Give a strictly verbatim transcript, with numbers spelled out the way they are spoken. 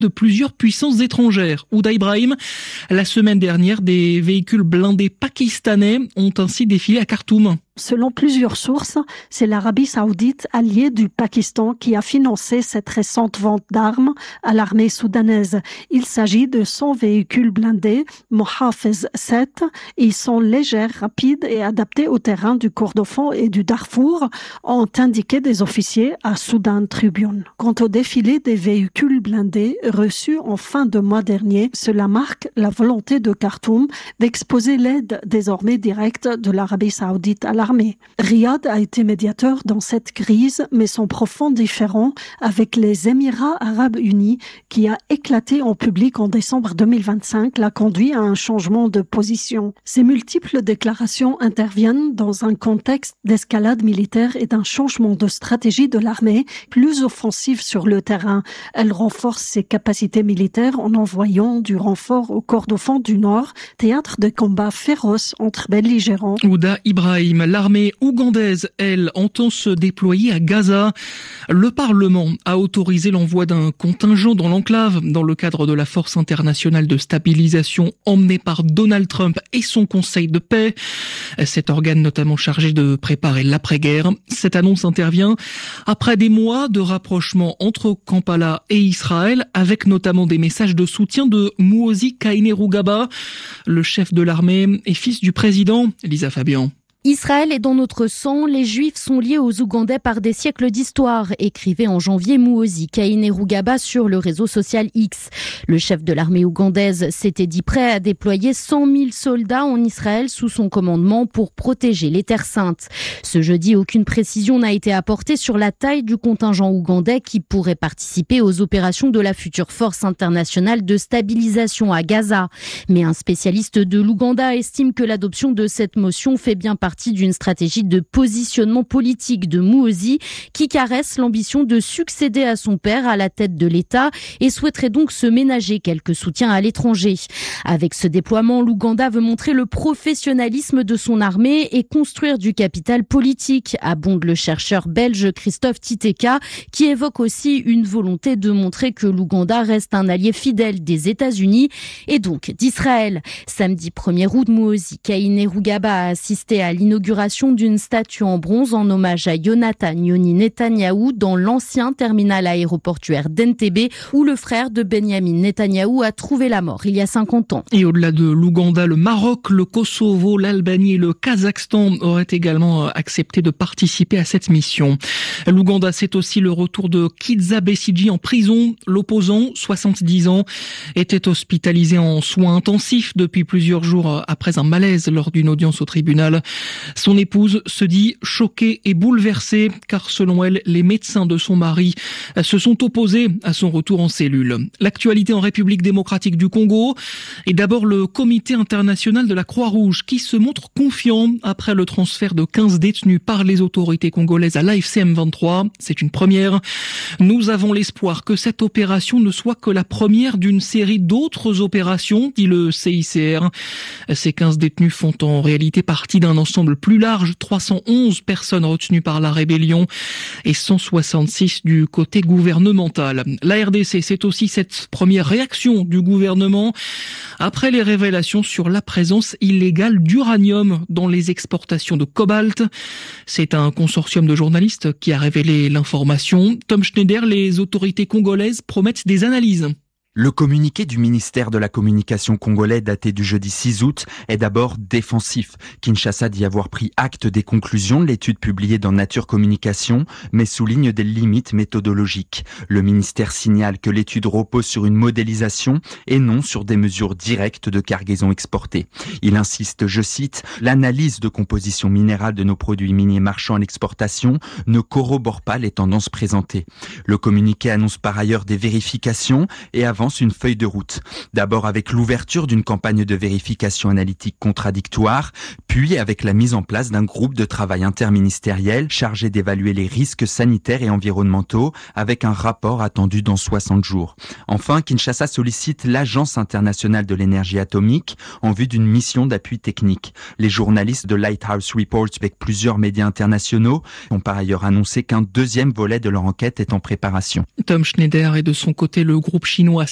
de plusieurs puissances étrangères. Ouda Ibrahim, la semaine dernière, des véhicules blindés pakistanais ont ainsi défilé à Khartoum. Selon plusieurs sources, c'est l'Arabie Saoudite, alliée du Pakistan, qui a financé cette récente vente d'armes à l'armée soudanaise. Il s'agit de cent véhicules blindés, Mohafez sept. Ils sont légers, rapides et adaptés au terrain du Kordofan et du Darfour, ont indiqué des officiers à Sudan Tribune. Quant au défilé des véhicules blindés reçus en fin de mois dernier, cela marque la volonté de Khartoum d'exposer l'aide désormais directe de l'Arabie Saoudite à l'armée. Riyad a été médiateur dans cette crise, mais son profond différend avec les Émirats arabes unis, qui a éclaté en public en décembre deux mille vingt-cinq, l'a conduit à un changement de position. Ces multiples déclarations interviennent dans un contexte d'escalade militaire et d'un changement de stratégie de l'armée plus offensive sur le terrain. Elle renforce ses capacités militaires en envoyant du renfort au Kordofan du Nord, théâtre de combats féroces entre belligérants. Ouda Ibrahim, l'armée ougandaise, elle, entend se déployer à Gaza. Le Parlement a autorisé l'envoi d'un contingent dans l'enclave dans le cadre de la force internationale de stabilisation emmenée par Donald Trump et son conseil de paix. Cet organe notamment chargé de préparer l'après-guerre. Cette annonce intervient après des mois de rapprochement entre Kampala et Israël, avec notamment des messages de soutien de Muhoozi Kainerugaba, le chef de l'armée et fils du président. Lisa Fabian. Israël est dans notre sang, les Juifs sont liés aux Ougandais par des siècles d'histoire, écrivait en janvier Muhoozi Kainerugaba sur le réseau social X. Le chef de l'armée ougandaise s'était dit prêt à déployer cent mille soldats en Israël sous son commandement pour protéger les terres saintes. Ce jeudi, aucune précision n'a été apportée sur la taille du contingent ougandais qui pourrait participer aux opérations de la future force internationale de stabilisation à Gaza. Mais un spécialiste de l'Ouganda estime que l'adoption de cette motion fait bien partie partie d'une stratégie de positionnement politique de Muhoozi qui caresse l'ambition de succéder à son père à la tête de l'État et souhaiterait donc se ménager quelques soutiens à l'étranger. Avec ce déploiement, l'Ouganda veut montrer le professionnalisme de son armée et construire du capital politique, abonde le chercheur belge Christophe Titeka, qui évoque aussi une volonté de montrer que l'Ouganda reste un allié fidèle des États-Unis et donc d'Israël. Samedi premier août, Muhoozi Kainerugaba a assisté à l'inauguration d'une statue en bronze en hommage à Yonatan Yoni Netanyahou dans l'ancien terminal aéroportuaire d'Entebbe où le frère de Benyamin Netanyahou a trouvé la mort il y a cinquante ans. Et au-delà de l'Ouganda, le Maroc, le Kosovo, l'Albanie et le Kazakhstan auraient également accepté de participer à cette mission. L'Ouganda, c'est aussi le retour de Kizza Besigye en prison. L'opposant, soixante-dix ans, était hospitalisé en soins intensifs depuis plusieurs jours après un malaise lors d'une audience au tribunal. Son épouse se dit choquée et bouleversée car selon elle, les médecins de son mari se sont opposés à son retour en cellule. L'actualité en République démocratique du Congo est d'abord le comité international de la Croix-Rouge qui se montre confiant après le transfert de quinze détenus par les autorités congolaises à l'A F C M vingt-trois. C'est une première. Nous avons l'espoir que cette opération ne soit que la première d'une série d'autres opérations, dit le C I C R. Ces quinze détenus font en réalité partie d'un ensemble plus large, trois cent onze personnes retenues par la rébellion et cent soixante-six du côté gouvernemental. La R D C, c'est aussi cette première réaction du gouvernement après les révélations sur la présence illégale d'uranium dans les exportations de cobalt. C'est un consortium de journalistes qui a révélé l'information. Tom Schneider, les autorités congolaises promettent des analyses. Le communiqué du ministère de la Communication congolais daté du jeudi six août est d'abord défensif. Kinshasa dit avoir pris acte des conclusions de l'étude publiée dans Nature Communication, mais souligne des limites méthodologiques. Le ministère signale que l'étude repose sur une modélisation et non sur des mesures directes de cargaison exportée. Il insiste, je cite, « L'analyse de composition minérale de nos produits miniers marchands à l'exportation ne corrobore pas les tendances présentées. » Le communiqué annonce par ailleurs des vérifications et avance une feuille de route. D'abord avec l'ouverture d'une campagne de vérification analytique contradictoire, puis avec la mise en place d'un groupe de travail interministériel chargé d'évaluer les risques sanitaires et environnementaux avec un rapport attendu dans soixante jours. Enfin, Kinshasa sollicite l'Agence internationale de l'énergie atomique en vue d'une mission d'appui technique. Les journalistes de Lighthouse Reports avec plusieurs médias internationaux ont par ailleurs annoncé qu'un deuxième volet de leur enquête est en préparation. Tom Schneider et de son côté le groupe chinois